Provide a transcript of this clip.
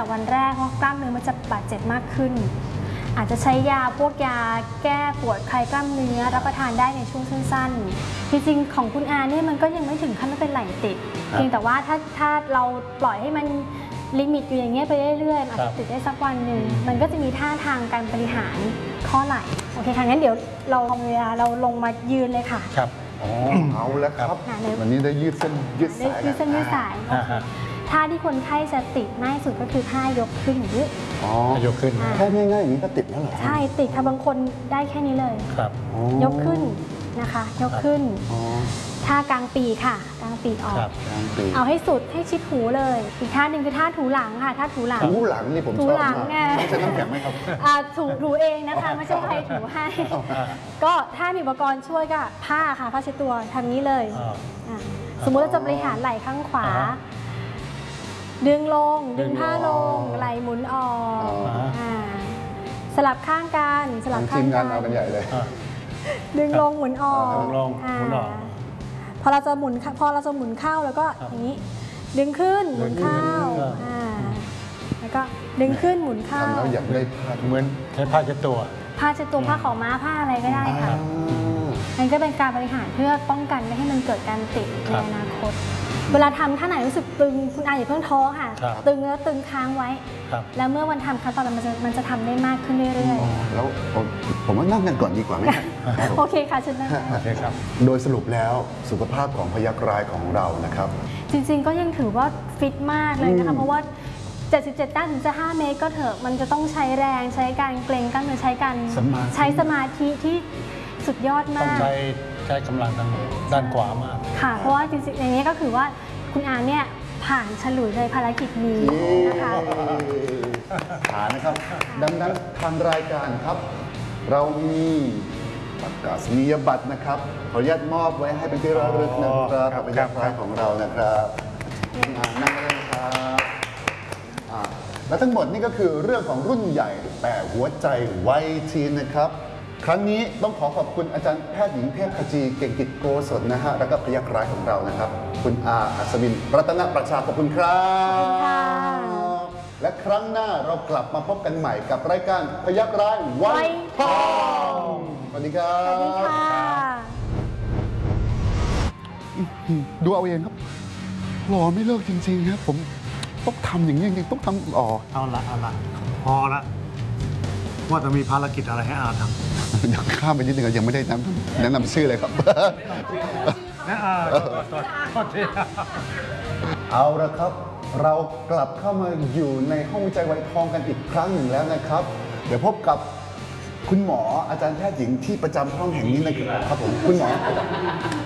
แต่วันแรกเพราะกล้ามเนื้อมันจะบาดเจ็บมากขึ้น อาจจะใช้ยาพวกยาแก้ปวดคลายกล้ามเนื้อรับประทานได้ในช่วงสั้นๆจริงๆของคุณอาเนี่ยมันก็ยังไม่ถึงขั้นว่าเป็นไหล่ติดเพียงแต่ว่าถ้าเราปล่อยให้มันลิมิตอยู่อย่างเงี้ยไปเรื่อยๆอาจจะติดได้สักวันหนึ่งมันก็จะมีท่าทางการบริหารข้อไหล่โอเคค่ะงั้นเดี๋ยวเราเวลาเราลงมายืนเลยค่ะครับเอาแล้วครับวันนี้ได้ยืดเส้นยืดสายยืดเส้นยืดสายท่าที่คนไข้จะติดง่ายสุดก็คือท่ายกขึ้นอย่างนี้ยกขึ้นแค่ง่ายๆอย่างนี้ก็ติดแล้วเหรอใช่ติดค่ะบางคนได้แค่นี้เลยครับยกขึ้นนะคะยกขึ้นท่ากลางปีค่ะกลางปีออกเอาให้สุดให้ชิดหูเลยอีกท่าหนึ่งคือท่าถูหลังค่ะท่าถูหลังนี่ผมชอบมากต้องใช้น้ำแข็งไหมครับถูเองนะคะไม่ใช่ใครถูให้ก็ถ้ามีอุปกรณ์ช่วยก็ผ้าค่ะผ้าเช็ดตัวทำนี้เลยสมมุติเราจะบริหารไหล่ข้างขวาดึงลงดึงผ้าลงไหล่หมุนออกสลับข้างกันสลับข้างกันเอากันใหญ่เลยดึงลงหมุนออกดึงลงหมุนออกพอเราจะหมุนเข้าแล้วก็อย่างนี้ดึงขึ้นหมุนเข้าแล้วก็ดึงขึ้นหมุนเข้าเราอยากได้ผ้าเหมือนใช้ผ้าเช็ดตัวผ้าขาวม้าผ้าอะไรก็ได้ค่ะมันก็เป็นการบริหารเพื่อป้องกันไม่ให้มันเกิดการติดในอนาคตเวลาทำท่าไหนรู้สึกตึงคุณอาอย่าเพิ่งท้อค่ะตึงแล้วตึงค้างไว้แล้วเมื่อวันทำครั้งต่อไปมันจะทำได้มากขึ้นเรื่อยๆแล้วผมว่านั่งกันก่อนดีกว่าไหมโอเคค่ะเชิญนั่งโอเคครับโดยสรุปแล้วสุขภาพของพยัคฆ์ร้ายของเรานะครับจริงๆก็ยังถือว่าฟิตมากเลยนะคะเพราะว่า77 ต้านถึงจะ5 เมตรก็เถอะมันจะต้องใช้แรงใช้การเกร็งกล้ามเนื้อใช้สมาธิที่สุดยอดมากต้องใช้กำลังทางด้านขวามากค่ะเพราะว่าจริงๆอย่างนี้ก็คือว่าคุณอาเนี่ยผ่านฉลุยเลยภารกิจนี้นะคะผ่านนะครับดังนั้นทางรายการครับเรามีประกาศนียบัตรนะครับขออนุญาตมอบไว้ให้เป็นที่ระลึกนะครับกับพยัคฆ์ร้ายของเรานะครับนั่งเลยครับและทั้งหมดนี่ก็คือเรื่องของรุ่นใหญ่แต่หัวใจวัยทีนนะครับครั้งนี้ต้องขอบคุณอาจารย์แพทย์หญิงเทพขจีเก่งกิจโกศลนะฮะแล้วก็พยัคฆ์ร้ายของเรานะครับคุณอาอัศวินรัตนประชาขอบคุณครับและครั้งหน้าเรากลับมาพบกันใหม่กับรายการพยัคฆ์ร้ายวัยทองสวัสดีครับสวัสดีค่ะดูเอาเองครับหล่อไม่เลิกจริงๆครับผมต้องทำอย่างนี้จริงๆต้องทำเอาละพอละว่าจะมีภารกิจอะไรให้อาทำเดี๋ยวข้ามไปนิดนึงยังไม่ได้แนะนำชื่อเลยครับเอาละครับเรากลับเข้ามาอยู่ในห้องวิจัยวัยทองกันอีกครั้งหนึ่งแล้วนะครับเดี๋ยวพบกับคุณหมออาจารย์แพทย์หญิงที่ประจำห้องแห่งนี้นะครับผมคุณหมอ